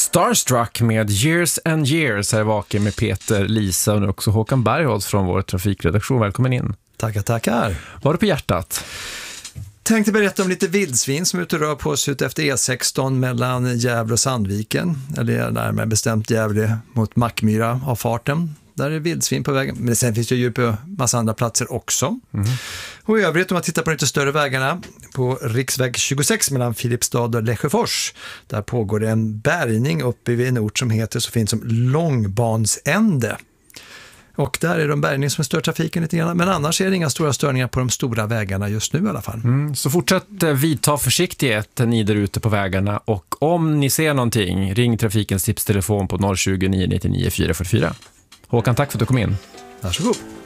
Starstruck med Years and Years är vaken med Peter, Lisa och nu också Håkan Bergholtz från vår trafikredaktion. Välkommen in. Tackar. Vad har du på hjärtat? Tänkte berätta om lite vildsvin som är ute och rör på sig ut efter E16 mellan Gävle och Sandviken. Eller närmare bestämt Gävle mot Mackmyra av farten. Där är vildsvin på vägen. Men sen finns det ju på massa andra platser också. Och i övrigt om man tittar på de lite större vägarna på riksväg 26 mellan Filipstad och Lesjöfors. Där pågår det en bärgning uppe vid en ort som heter så fint som Långbansände. Och där är det en bärgning som stör trafiken lite grann. Men annars är det inga stora störningar på de stora vägarna just nu i alla fall. Så fortsätt vidta försiktighet ni där ute på vägarna. Och om ni ser någonting, ring trafikens tipstelefon på 020 999 444. Håkan, tack för att du kom in. Varsågod.